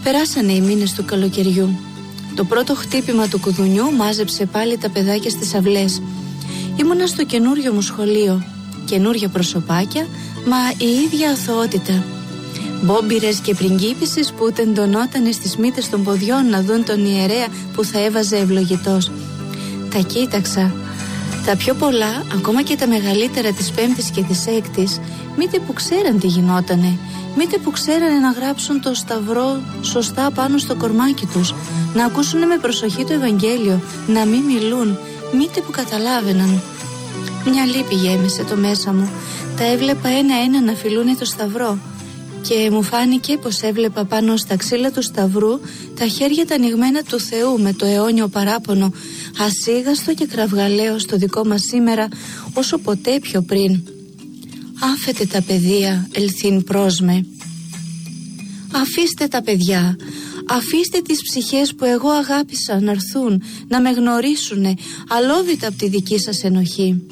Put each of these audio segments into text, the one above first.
Περάσανε οι μήνες του καλοκαιριού. Το πρώτο χτύπημα του κουδουνιού μάζεψε πάλι τα παιδάκια στις αυλές. Ήμουνα στο καινούριο μου σχολείο. Καινούρια προσωπάκια, μα η ίδια αθωότητα. Μπόμπιρες και πριγκίπισσες που τεντωνότανε στις μύτες των ποδιών να δουν τον ιερέα που θα έβαζε ευλογητός. Τα κοίταξα. Τα πιο πολλά, ακόμα και τα μεγαλύτερα της Πέμπτης και της Έκτης, μήτε που ξέραν τι γινότανε, μήτε που ξέρανε να γράψουν το σταυρό σωστά πάνω στο κορμάκι τους, να ακούσουν με προσοχή το Ευαγγέλιο, να μην μιλούν, μήτε που καταλάβαιναν. Μια λύπη γέμισε το μέσα μου. Τα έβλεπα ένα-ένα να φιλούνε το σταυρό και μου φάνηκε πως έβλεπα πάνω στα ξύλα του σταυρού τα χέρια τα ανοιγμένα του Θεού με το αιώνιο παράπονο, ασίγαστο και κραυγαλαίο στο δικό μας σήμερα όσο ποτέ πιο πριν. Άφετε τα παιδεία ελθύν πρόσμε. Αφήστε τα παιδιά, αφήστε τις ψυχές που εγώ αγάπησα να έρθουν, να με γνωρίσουνε, αλόβητα από τη δική σας ενοχή.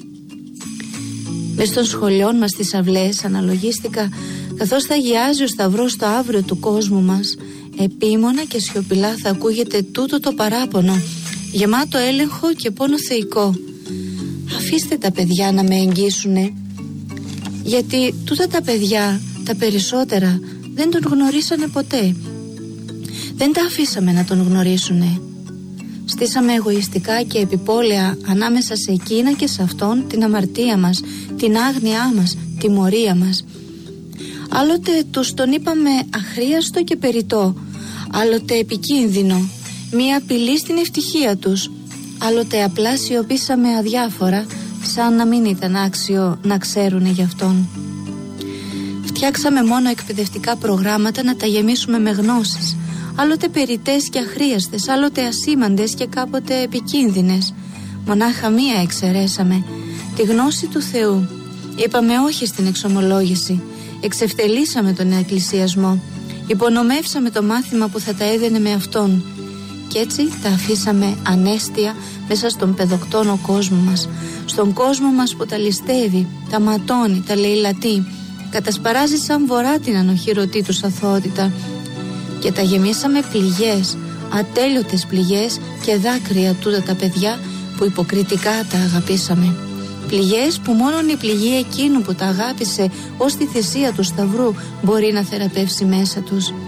Μες των σχολιών μας στις αυλές αναλογίστηκα καθώς θα αγιάζει ο σταυρός το αύριο του κόσμου μας. Επίμονα και σιωπηλά θα ακούγεται τούτο το παράπονο, γεμάτο έλεγχο και πόνο θεϊκό. Αφήστε τα παιδιά να με εγγύσουνε, γιατί τούτα τα παιδιά, τα περισσότερα, δεν τον γνωρίσανε ποτέ. Δεν τα αφήσαμε να τον γνωρίσουνε. Στήσαμε εγωιστικά και επιπόλαια ανάμεσα σε εκείνα και σε αυτόν την αμαρτία μας, την άγνοιά μας, τη μορία μας. Άλλοτε τους τον είπαμε αχρίαστο και περιττό, άλλοτε επικίνδυνο, μία απειλή στην ευτυχία τους, άλλοτε απλά σιωπήσαμε αδιάφορα, σαν να μην ήταν άξιο να ξέρουνε γι' αυτόν. Φτιάξαμε μόνο εκπαιδευτικά προγράμματα να τα γεμίσουμε με γνώσεις, άλλοτε περιττές και αχρίαστες, άλλοτε ασήμαντες και κάποτε επικίνδυνες. Μονάχα μία εξαιρέσαμε, τη γνώση του Θεού. Είπαμε όχι στην εξομολόγηση, εξευτελίσαμε τον εκκλησιασμό, υπονομεύσαμε το μάθημα που θα τα έδαινε με αυτόν. Κι έτσι τα αφήσαμε ανέστια μέσα στον παιδοκτόνο κόσμο μας, στον κόσμο μας που τα ληστεύει, τα ματώνει, τα λαιλατεί, κατασπαράζει σαν βορρά την ανοχήρωτή τους αθωότητα. Και τα γεμίσαμε πληγές, ατέλειωτες πληγές και δάκρυα τούτα τα παιδιά που υποκριτικά τα αγαπήσαμε. Πληγές που μόνον η πληγή εκείνου που τα αγάπησε ως τη θυσία του σταυρού μπορεί να θεραπεύσει μέσα τους.